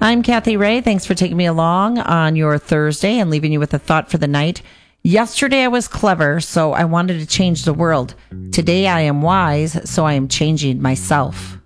I'm Kathy Ray. Thanks for taking me along on your Thursday and leaving you with a thought for the night. Yesterday I was clever, so I wanted to change the world. Today I am wise, so I am changing myself.